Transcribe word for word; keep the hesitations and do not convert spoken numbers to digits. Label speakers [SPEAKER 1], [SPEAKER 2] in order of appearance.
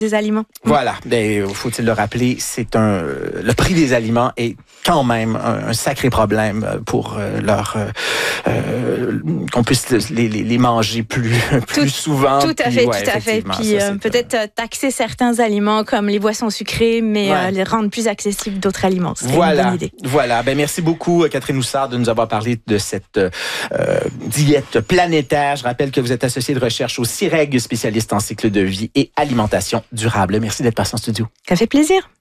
[SPEAKER 1] des aliments.
[SPEAKER 2] Voilà, ben, faut-il le rappeler, c'est un le prix des aliments est quand même un, un sacré problème pour euh, leur euh, euh, qu'on puisse les, les, les manger plus plus
[SPEAKER 1] tout,
[SPEAKER 2] souvent.
[SPEAKER 1] Tout à
[SPEAKER 2] puis,
[SPEAKER 1] fait,
[SPEAKER 2] ouais,
[SPEAKER 1] tout à fait. Puis
[SPEAKER 2] ça,
[SPEAKER 1] euh, peut-être euh, taxer certains aliments comme les boissons sucrées, mais
[SPEAKER 2] ouais.
[SPEAKER 1] euh, les rendre plus accessibles d'autres aliments. C'est
[SPEAKER 2] voilà,
[SPEAKER 1] une bonne idée.
[SPEAKER 2] Voilà. Ben merci beaucoup Catherine Houssard de nous avoir parlé de cette euh, diète planétaire. Je rappelle que vous êtes associée de recherche au CIREG, spécialiste en cycle de vie et alimentation durable. Merci d'être passé en studio.
[SPEAKER 1] Ça fait plaisir.